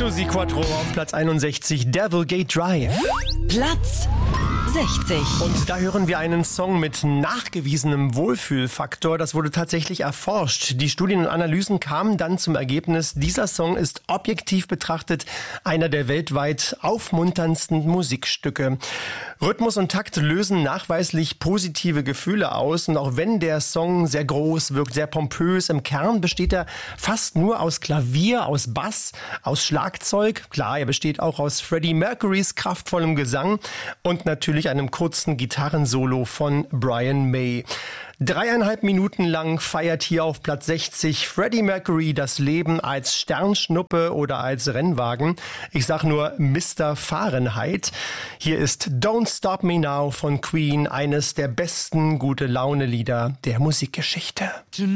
Susi Quattro auf Platz 61, Devil Gate Drive. Platz 60. Und da hören wir einen Song mit nachgewiesenem Wohlfühlfaktor. Das wurde tatsächlich erforscht. Die Studien und Analysen kamen dann zum Ergebnis, dieser Song ist objektiv betrachtet einer der weltweit aufmunterndsten Musikstücke. Rhythmus und Takt lösen nachweislich positive Gefühle aus. Und auch wenn der Song sehr groß wirkt, sehr pompös, im Kern besteht er fast nur aus Klavier, aus Bass, aus Schlagzeug. Klar, er besteht auch aus Freddie Mercurys kraftvollem Gesang und natürlich einem kurzen Gitarrensolo von Brian May. 3,5 Minuten lang feiert hier auf Platz 60 Freddie Mercury das Leben als Sternschnuppe oder als Rennwagen. Ich sag nur Mr. Fahrenheit. Hier ist Don't Stop Me Now von Queen, eines der besten Gute-Laune-Lieder der Musikgeschichte.